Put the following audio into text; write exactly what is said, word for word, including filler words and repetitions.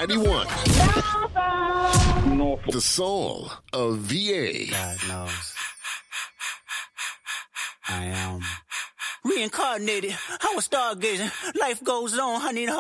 ninety-one. Norfolk. The soul of V A. God knows. I am reincarnated. I was stargazing. Life goes on. I need a